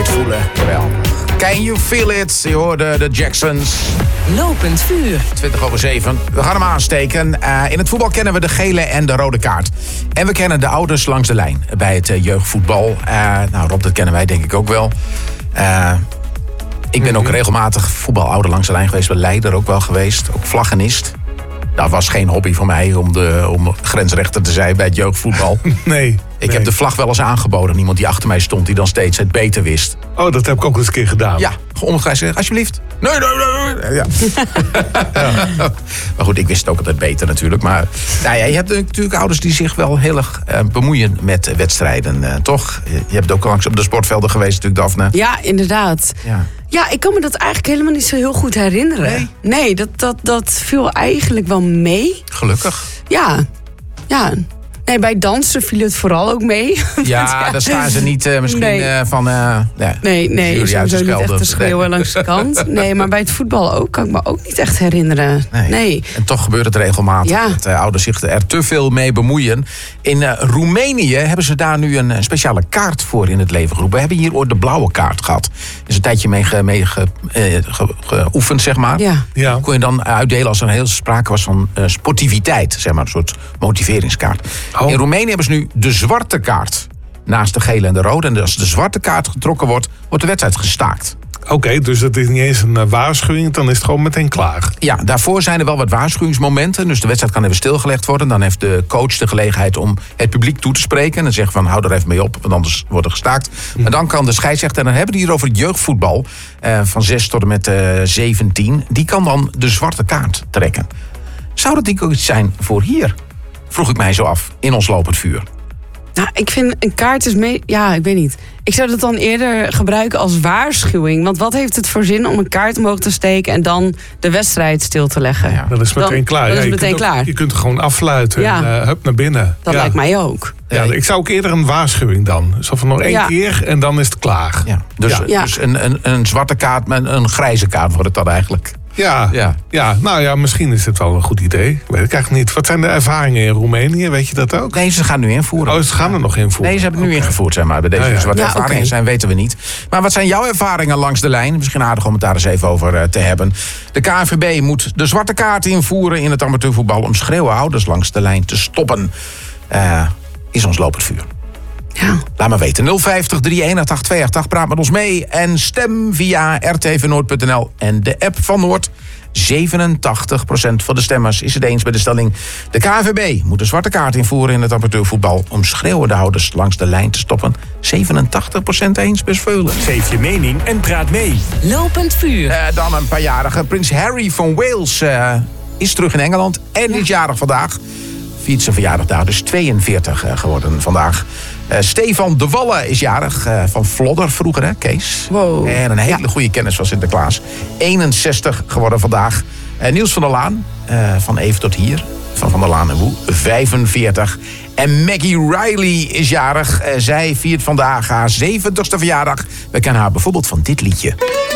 dit voelen? Jawel. Can you feel it? Je hoorde de Jacksons. Lopend vuur. 7:20. We gaan hem aansteken. In het voetbal kennen we de gele en de rode kaart. En we kennen de ouders langs de lijn bij het jeugdvoetbal. Rob, dat kennen wij denk ik ook wel. Ik ben ook regelmatig voetbalouder langs de lijn geweest. Bij Leider ook wel geweest. Ook vlaggenist. Dat was geen hobby voor mij om grensrechter te zijn bij het jeugdvoetbal. Nee. Ik heb de vlag wel eens aangeboden. Iemand die achter mij stond, die dan steeds het beter wist. Oh, dat heb ik ook eens een keer gedaan. Ja, omgedraaid zeggen, alsjeblieft. Nee. Ja. Maar goed, ik wist het ook altijd beter natuurlijk. Maar je hebt natuurlijk ouders die zich wel heel erg bemoeien met wedstrijden. Toch? Je hebt ook langs op de sportvelden geweest natuurlijk, Daphne. Ja, inderdaad. Ja, ik kan me dat eigenlijk helemaal niet zo heel goed herinneren. Nee, dat viel eigenlijk wel mee. Gelukkig. Ja. Nee, bij dansen viel het vooral ook mee. Ja, daar staan ze niet van... Nee, sowieso niet echt te schreeuwen langs de kant. Nee, maar bij het voetbal ook, kan ik me ook niet echt herinneren. Nee. En toch gebeurt het regelmatig dat ouders zich er te veel mee bemoeien. In Roemenië hebben ze daar nu een speciale kaart voor in het leven geroepen. We hebben hier ooit de blauwe kaart gehad. Er is een tijdje mee geoefend, zeg maar. Ja. Kon je dan uitdelen als er heel sprake was van sportiviteit. Zeg maar, een soort motiveringskaart. Oh. In Roemenië hebben ze nu de zwarte kaart naast de gele en de rode. En als de zwarte kaart getrokken wordt, wordt de wedstrijd gestaakt. Oké, dus dat is niet eens een waarschuwing, dan is het gewoon meteen klaar. Ja, daarvoor zijn er wel wat waarschuwingsmomenten. Dus de wedstrijd kan even stilgelegd worden. Dan heeft de coach de gelegenheid om het publiek toe te spreken. En dan zeggen van, hou er even mee op, want anders wordt er gestaakt. Maar dan kan de scheidsrechter, en dan hebben we het hier over het jeugdvoetbal van 6 tot en met 17. Die kan dan de zwarte kaart trekken. Zou dat ook iets zijn voor hier? Vroeg ik mij zo af, in ons lopend vuur. Nou, ik vind een kaart is ja, ik weet niet. Ik zou dat dan eerder gebruiken als waarschuwing. Want wat heeft het voor zin om een kaart omhoog te steken en dan de wedstrijd stil te leggen? Ja. Dat is meteen klaar. Dat is meteen klaar. Je kunt er gewoon affluiten en hup naar binnen. Dat lijkt mij ook. Ja, ik zou ook eerder een waarschuwing dan. Zo van nog 1 keer en dan is het klaar. Ja. Dus een zwarte kaart met een grijze kaart wordt het dan eigenlijk. Ja, misschien is het wel een goed idee. Weet ik eigenlijk niet. Wat zijn de ervaringen in Roemenië? Weet je dat ook? Nee, ze gaan nu invoeren. Oh, ze gaan er nog invoeren? Nee, ze hebben het nu ingevoerd, zeg maar. Bij deze. Dus wat de ervaringen zijn, weten we niet. Maar wat zijn jouw ervaringen langs de lijn? Misschien aardig om het daar eens even over te hebben. De KNVB moet de zwarte kaart invoeren in het amateurvoetbal om schreeuwhouders langs de lijn te stoppen. Is ons lopend vuur. Ja. Laat maar weten. 050 318 288. Praat met ons mee. En stem via rtvnoord.nl en de app van Noord. 87% van de stemmers is het eens met de stelling. De KNVB moet een zwarte kaart invoeren in het amateurvoetbal om schreeuwende houders langs de lijn te stoppen. 87% eens, best veel. Geef je mening en praat mee. Lopend vuur. Dan een paar jarige. Prins Harry van Wales is terug in Engeland en is jarig vandaag. Viert zijn verjaardag daar, dus 42 geworden vandaag. Stefan de Wallen is jarig, van Vlodder vroeger, hè, Kees? Wow. En een hele goede kennis van Sinterklaas. 61 geworden vandaag. Niels van der Laan, van Even tot Hier, van der Laan en Woe, 45. En Maggie Riley is jarig. Zij viert vandaag haar 70ste verjaardag. We kennen haar bijvoorbeeld van dit liedje.